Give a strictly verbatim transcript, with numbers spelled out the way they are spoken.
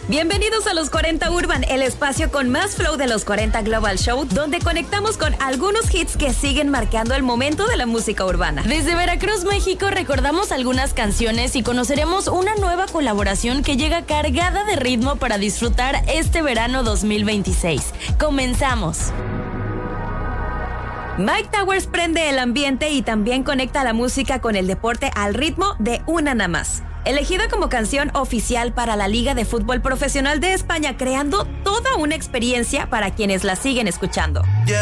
Bienvenidos a Los cuarenta Urban, el espacio con más flow de Los cuarenta Global Show, donde conectamos con algunos hits que siguen marcando el momento de la música urbana. Desde Veracruz, México, recordamos algunas canciones y conoceremos una nueva colaboración que llega cargada de ritmo para disfrutar este verano dos mil veintiséis. Comenzamos. Mike Towers prende el ambiente y también conecta la música con el deporte al ritmo de Una Nada Más. Elegida como canción oficial para la Liga de Fútbol Profesional de España, creando toda una experiencia para quienes la siguen escuchando.